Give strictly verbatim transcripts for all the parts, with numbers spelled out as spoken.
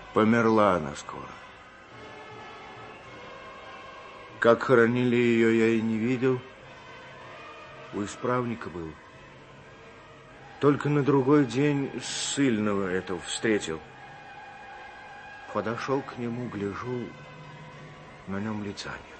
Померла она скоро. Как хоронили ее, я и не видел. У исправника был. Только на другой день ссыльного этого встретил. Подошел к нему, гляжу, на нем лица нет.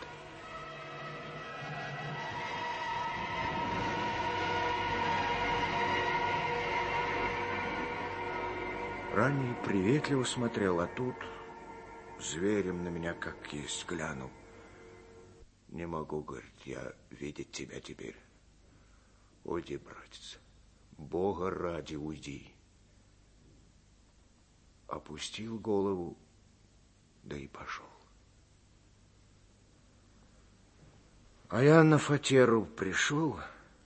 Ранее приветливо смотрел, а тут зверем на меня как есть глянул. Не могу, говорит, я видеть тебя теперь. Уйди, братец, Бога ради уйди. Опустил голову, да и пошел. А я на фатеру пришел,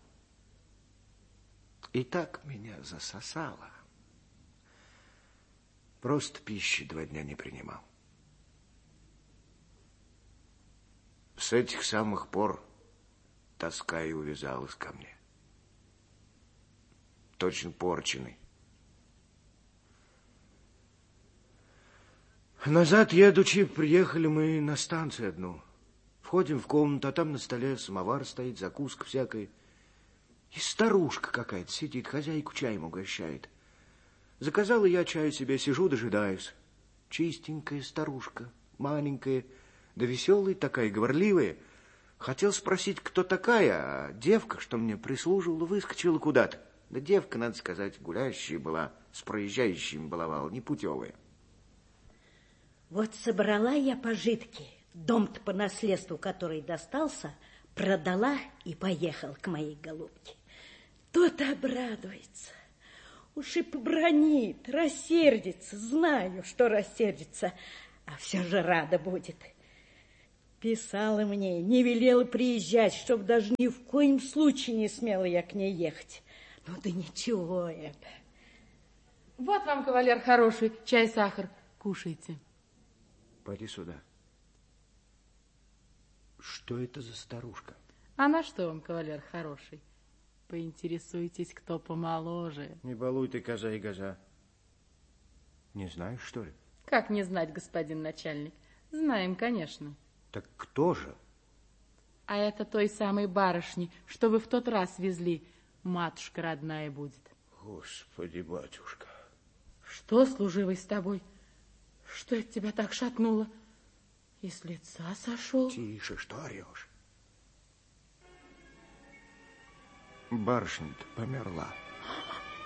и так меня засосало. Просто пищи два дня не принимал. С этих самых пор тоска и увязалась ко мне. Точно порченый. Назад едучи, приехали мы на станцию одну. Входим в комнату, а там на столе самовар стоит, закуска всякая. И старушка какая-то сидит, хозяйку чаем угощает. Заказала я чаю себе, сижу, дожидаюсь. Чистенькая старушка, маленькая, да веселая такая, говорливая. Хотел спросить, кто такая, а девка, что мне прислуживала, выскочила куда-то. Да девка, надо сказать, гуляющая была, с проезжающими баловала, непутевая. Вот собрала я пожитки, дом-то по наследству, который достался, продала и поехал к моей голубке. Тот обрадуется. Уж и побранит, рассердится, знаю, что рассердится, а все же рада будет. Писала мне, не велела приезжать, чтоб даже ни в коем случае не смела я к ней ехать. Ну да ничего это. Вот вам, кавалер хороший, чай, сахар, кушайте. Пойди сюда. Что это за старушка? А на что вам, кавалер хороший? Поинтересуйтесь, кто помоложе. Не балуй ты, коза и газа. Не знаешь, что ли? Как не знать, господин начальник? Знаем, конечно. Так кто же? А это той самой барышни, что вы в тот раз везли. Матушка родная будет. Господи, батюшка. Что, служивый, с тобой? Что это тебя так шатнуло? И с лица сошел? Тише, что орешь? Барышня-то померла.